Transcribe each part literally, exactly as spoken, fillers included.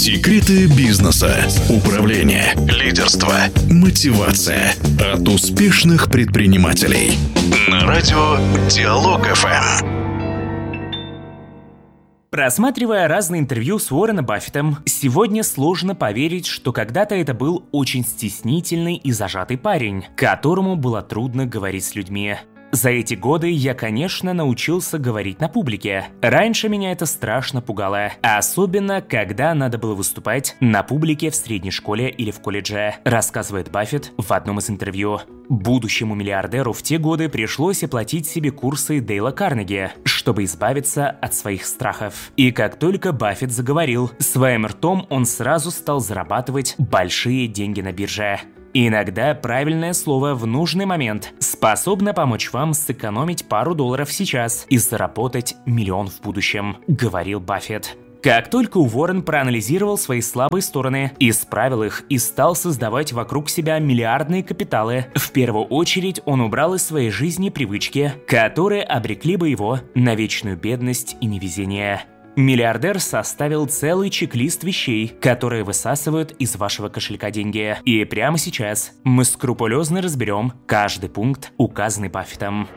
Секреты бизнеса, управления, лидерства, мотивация от успешных предпринимателей. На радио Диалог-ФМ. Просматривая разные интервью с Уорреном Баффетом, сегодня сложно поверить, что когда-то это был очень стеснительный и зажатый парень, которому было трудно говорить с людьми. За эти годы я, конечно, научился говорить на публике. Раньше меня это страшно пугало, особенно когда надо было выступать на публике в средней школе или в колледже, рассказывает Баффет в одном из интервью. Будущему миллиардеру в те годы пришлось оплатить себе курсы Дейла Карнеги, чтобы избавиться от своих страхов. И как только Баффет заговорил, своим ртом он сразу стал зарабатывать большие деньги на бирже. Иногда правильное слово в нужный момент способно помочь вам сэкономить пару долларов сейчас и заработать миллион в будущем, говорил Баффет. Как только Уоррен проанализировал свои слабые стороны, исправил их и стал создавать вокруг себя миллиардные капиталы, в первую очередь он убрал из своей жизни привычки, которые обрекли бы его на вечную бедность и невезение. Миллиардер составил целый чек-лист вещей, которые высасывают из вашего кошелька деньги. И прямо сейчас мы скрупулезно разберем каждый пункт, указанный Баффетом.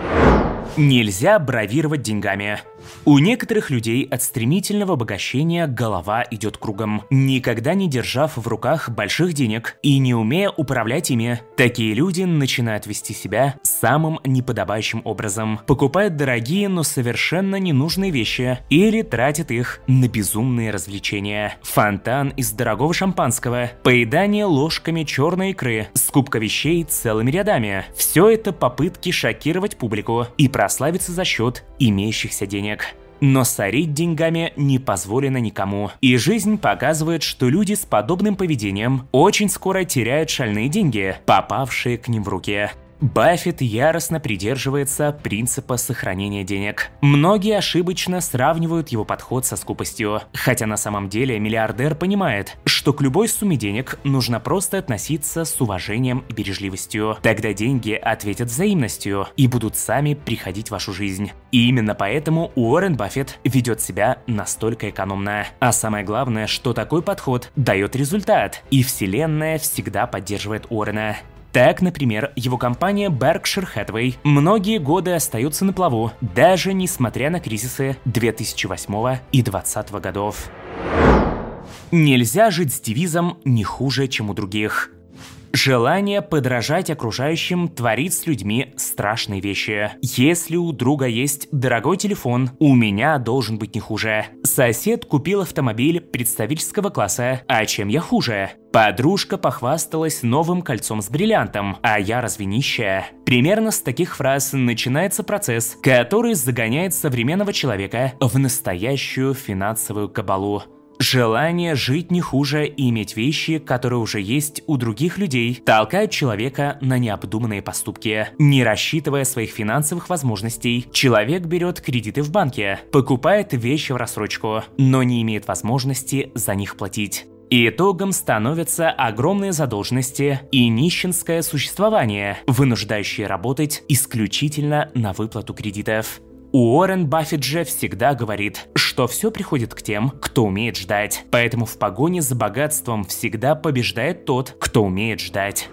Нельзя бравировать деньгами. У некоторых людей от стремительного обогащения голова идет кругом, никогда не держав в руках больших денег и не умея управлять ими. Такие люди начинают вести себя самым неподобающим образом, покупают дорогие, но совершенно ненужные вещи или тратят их на безумные развлечения. Фонтан из дорогого шампанского, поедание ложками черной икры, скупка вещей целыми рядами – все это попытки шокировать публику и прославиться за счет имеющихся денег. Но сорить деньгами не позволено никому. И жизнь показывает, что люди с подобным поведением очень скоро теряют шальные деньги, попавшие к ним в руки. Баффет яростно придерживается принципа сохранения денег. Многие ошибочно сравнивают его подход со скупостью, хотя на самом деле миллиардер понимает, что к любой сумме денег нужно просто относиться с уважением и бережливостью. Тогда деньги ответят взаимностью и будут сами приходить в вашу жизнь. И именно поэтому Уоррен Баффет ведет себя настолько экономно. А самое главное, что такой подход дает результат, и вселенная всегда поддерживает Уоррена. Так, например, его компания Berkshire Hathaway многие годы остается на плаву, даже несмотря на кризисы две тысячи восьмого и две тысячи двадцатого годов. Нельзя жить с девизом «не хуже, чем у других». Желание подражать окружающим творит с людьми страшные вещи. Если у друга есть дорогой телефон, у меня должен быть не хуже. Сосед купил автомобиль представительского класса, а чем я хуже? Подружка похвасталась новым кольцом с бриллиантом, а я разве нищая? Примерно с таких фраз начинается процесс, который загоняет современного человека в настоящую финансовую кабалу. Желание жить не хуже и иметь вещи, которые уже есть у других людей, толкает человека на необдуманные поступки. Не рассчитывая своих финансовых возможностей, человек берет кредиты в банке, покупает вещи в рассрочку, но не имеет возможности за них платить. И итогом становятся огромные задолженности и нищенское существование, вынуждающее работать исключительно на выплату кредитов. Уоррен Баффет же всегда говорит, что все приходит к тем, кто умеет ждать. Поэтому в погоне за богатством всегда побеждает тот, кто умеет ждать.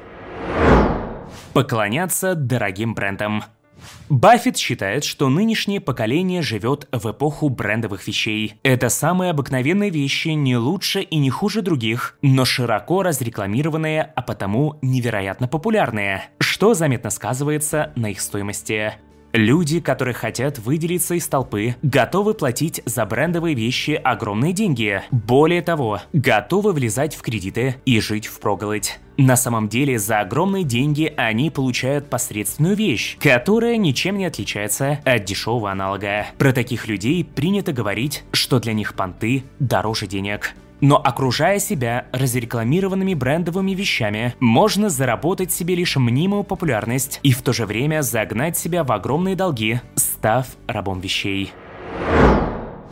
Поклоняться дорогим брендам. Баффет считает, что нынешнее поколение живет в эпоху брендовых вещей. Это самые обыкновенные вещи, не лучше и не хуже других, но широко разрекламированные, а потому невероятно популярные, что заметно сказывается на их стоимости. Люди, которые хотят выделиться из толпы, готовы платить за брендовые вещи огромные деньги. Более того, готовы влезать в кредиты и жить впроголодь. На самом деле, за огромные деньги они получают посредственную вещь, которая ничем не отличается от дешевого аналога. Про таких людей принято говорить, что для них понты дороже денег. Но окружая себя разрекламированными брендовыми вещами, можно заработать себе лишь мнимую популярность и в то же время загнать себя в огромные долги, став рабом вещей.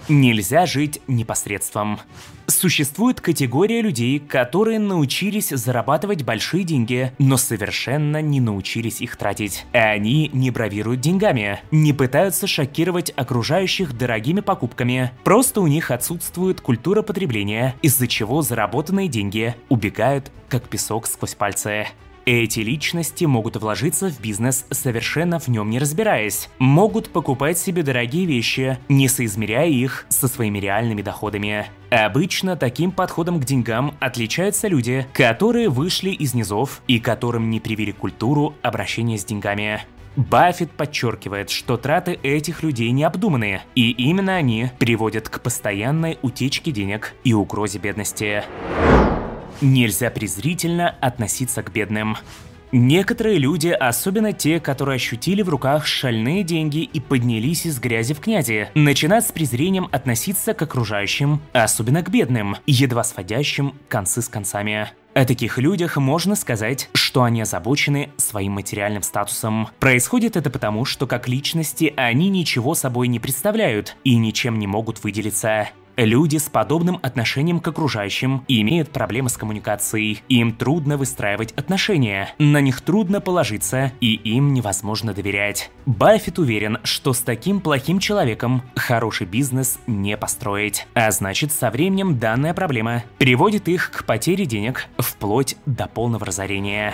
Нельзя жить непосредством. Существует категория людей, которые научились зарабатывать большие деньги, но совершенно не научились их тратить. И они не бравируют деньгами, не пытаются шокировать окружающих дорогими покупками. Просто у них отсутствует культура потребления, из-за чего заработанные деньги убегают, как песок сквозь пальцы. Эти личности могут вложиться в бизнес, совершенно в нем не разбираясь. Могут покупать себе дорогие вещи, не соизмеряя их со своими реальными доходами. Обычно таким подходом к деньгам отличаются люди, которые вышли из низов и которым не привили культуру обращения с деньгами. Баффет подчеркивает, что траты этих людей необдуманные, и именно они приводят к постоянной утечке денег и угрозе бедности. Нельзя презрительно относиться к бедным. Некоторые люди, особенно те, которые ощутили в руках шальные деньги и поднялись из грязи в князи, начинают с презрением относиться к окружающим, особенно к бедным, едва сводящим концы с концами. О таких людях можно сказать, что они озабочены своим материальным статусом. Происходит это потому, что как личности они ничего собой не представляют и ничем не могут выделиться. Люди с подобным отношением к окружающим имеют проблемы с коммуникацией, им трудно выстраивать отношения, на них трудно положиться и им невозможно доверять. Баффет уверен, что с таким плохим человеком хороший бизнес не построить, а значит, со временем данная проблема приводит их к потере денег вплоть до полного разорения.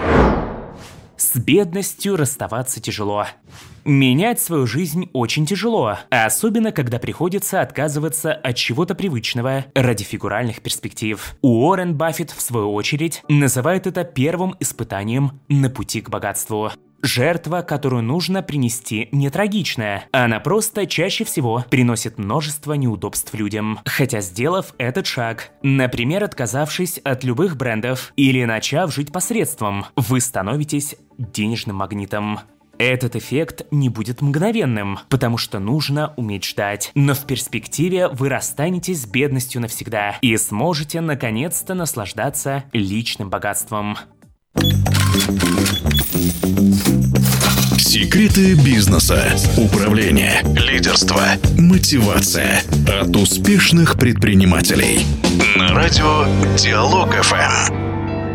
С бедностью расставаться тяжело. Менять свою жизнь очень тяжело, особенно когда приходится отказываться от чего-то привычного ради фигуральных перспектив. Уоррен Баффет, в свою очередь, называет это первым испытанием на пути к богатству. Жертва, которую нужно принести, не трагичная. Она просто чаще всего приносит множество неудобств людям. Хотя сделав этот шаг, например, отказавшись от любых брендов или начав жить посредством, вы становитесь денежным магнитом. Этот эффект не будет мгновенным, потому что нужно уметь ждать. Но в перспективе вы расстанетесь с бедностью навсегда и сможете наконец-то наслаждаться личным богатством. Секреты бизнеса, управления, лидерства, мотивация от успешных предпринимателей. На радио Диалог эф эм.